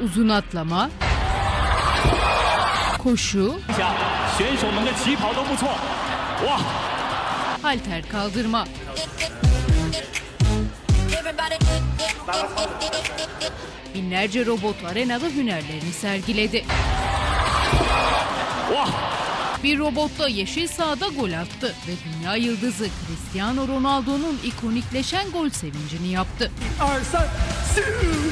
uzun atlama, koşu, halter kaldırma. Binlerce robot arenada hünerlerini sergiledi. Bir robotla yeşil sahada gol attı ve dünya yıldızı Cristiano Ronaldo'nun ikonikleşen gol sevincini yaptı.